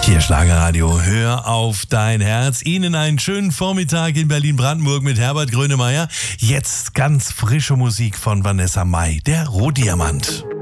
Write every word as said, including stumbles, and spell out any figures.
Hier Schlagerradio, hör auf dein Herz. Ihnen einen schönen Vormittag in Berlin-Brandenburg mit Herbert Grönemeyer. Jetzt ganz frische Musik von Vanessa Mai, der Rohdiamant.